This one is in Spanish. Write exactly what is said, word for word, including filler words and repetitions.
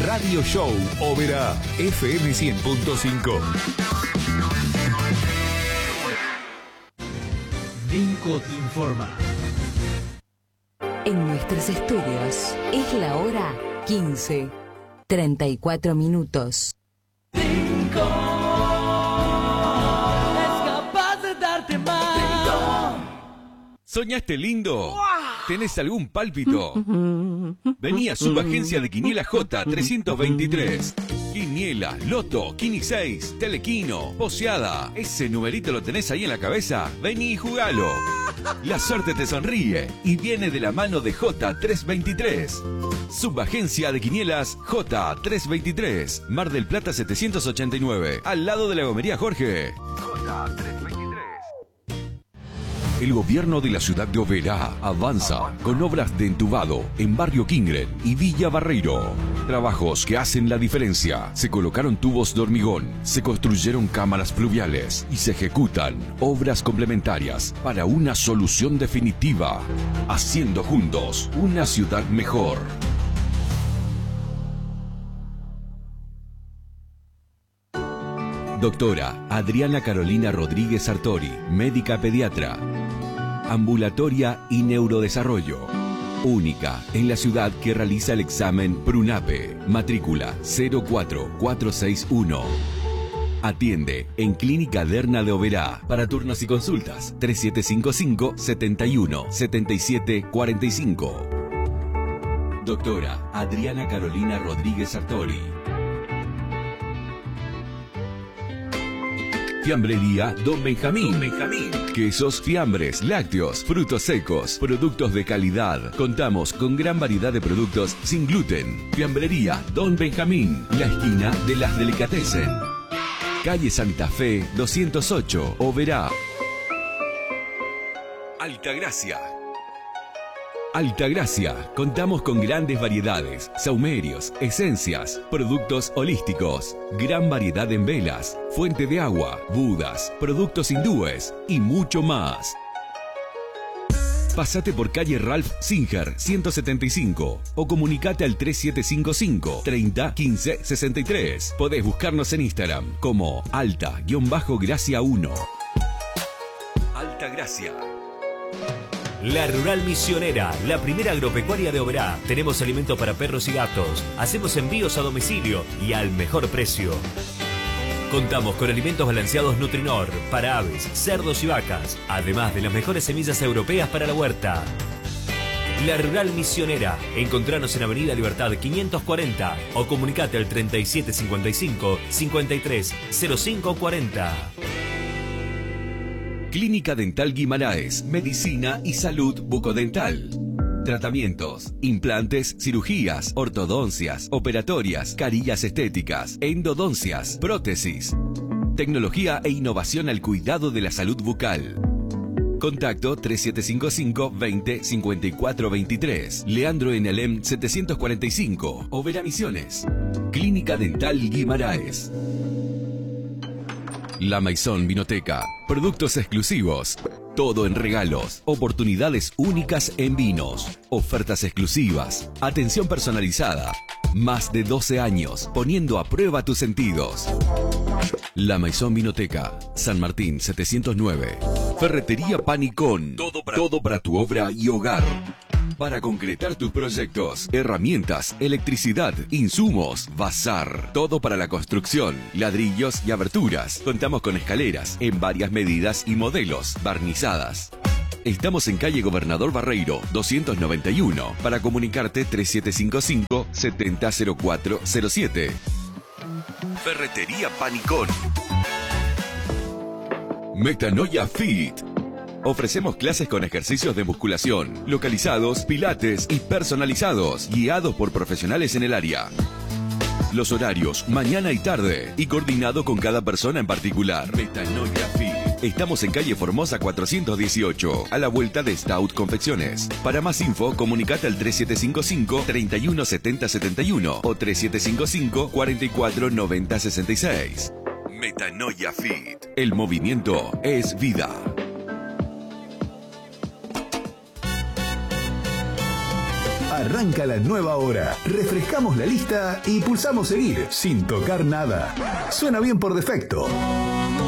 Radio Show Oberá, F M cien punto cinco. Vinco te informa. En nuestros estudios es la hora quince, treinta y cuatro minutos. Vinco es capaz de darte más. ¿Soñaste lindo? ¿Tenés algún pálpito? Vení a Subagencia de Quiniela J trescientos veintitrés. Quiniela, Loto, Quini seis, Telequino, Poseada. ¿Ese numerito lo tenés ahí en la cabeza? Vení y jugalo. La suerte te sonríe y viene de la mano de J trescientos veintitrés. Subagencia de Quinielas J trescientos veintitrés. Mar del Plata setecientos ochenta y nueve. Al lado de la gomería Jorge. J trescientos veintitrés. El gobierno de la ciudad de Oberá avanza con obras de entubado en Barrio Kingren y Villa Barreiro. Trabajos que hacen la diferencia. Se colocaron tubos de hormigón, se construyeron cámaras pluviales y se ejecutan obras complementarias para una solución definitiva. Haciendo juntos una ciudad mejor. Doctora Adriana Carolina Rodríguez Sartori, médica pediatra. Ambulatoria y neurodesarrollo. Única en la ciudad que realiza el examen PRUNAPE. Matrícula cero cuatro cuatro seis uno. Atiende en Clínica Derna de Oberá. Para turnos y consultas, tres siete cinco cinco, siete uno, siete siete cuatro cinco. Doctora Adriana Carolina Rodríguez Sartori. Fiambrería Don Benjamín. Don Benjamín. Quesos, fiambres, lácteos, frutos secos, productos de calidad. Contamos con gran variedad de productos sin gluten. Fiambrería Don Benjamín, la esquina de las delicatessen. Calle Santa Fe doscientos ocho, Oberá. Altagracia. Altagracia, contamos con grandes variedades, saumerios, esencias, productos holísticos, gran variedad en velas, fuente de agua, budas, productos hindúes y mucho más. Pasate por calle Ralph Singer ciento setenta y cinco o comunicate al tres siete cinco cinco, treinta, quince, sesenta y tres. Podés buscarnos en Instagram como alta-gracia uno. Altagracia. La Rural Misionera, la primera agropecuaria de Oberá. Tenemos alimentos para perros y gatos. Hacemos envíos a domicilio y al mejor precio. Contamos con alimentos balanceados Nutrinor para aves, cerdos y vacas, además de las mejores semillas europeas para la huerta. La Rural Misionera. Encontranos en Avenida Libertad quinientos cuarenta o comunicate al treinta y siete cincuenta y cinco, cincuenta y tres, cero cinco cuarenta. Clínica Dental Guimaraes, Medicina y Salud Bucodental. Tratamientos, implantes, cirugías, ortodoncias, operatorias, carillas estéticas, endodoncias, prótesis. Tecnología e innovación al cuidado de la salud bucal. Contacto tres siete cinco cinco, veinte, cincuenta y cuatro veintitrés. Leandro en Alem setecientos cuarenta y cinco. Oberá Misiones. Clínica Dental Guimaraes. La Maison Vinoteca. Productos exclusivos. Todo en regalos. Oportunidades únicas en vinos. Ofertas exclusivas. Atención personalizada. Más de doce años poniendo a prueba tus sentidos. La Maison Vinoteca. San Martín setecientos nueve. Ferretería Panicón. Todo para, todo para tu obra y hogar. Para concretar tus proyectos, herramientas, electricidad, insumos, bazar, todo para la construcción, ladrillos y aberturas. Contamos con escaleras en varias medidas y modelos, barnizadas. Estamos en calle Gobernador Barreiro, doscientos noventa y uno. Para comunicarte tres siete cinco cinco, setenta, cero cuatro cero siete. Ferretería Panicón. Metanoia Fit. Ofrecemos clases con ejercicios de musculación, localizados, pilates y personalizados, guiados por profesionales en el área. Los horarios, mañana y tarde, y coordinado con cada persona en particular. Metanoia Fit. Estamos en calle Formosa cuatrocientos dieciocho, a la vuelta de Stout Confecciones. Para más info, comunicate al tres siete cinco cinco, treinta y uno setenta setenta y uno o tres siete cinco cinco, cuarenta y cuatro noventa sesenta y seis. Metanoia Fit. El movimiento es vida. Arranca la nueva hora. Refrescamos la lista y pulsamos seguir sin tocar nada. Suena bien por defecto.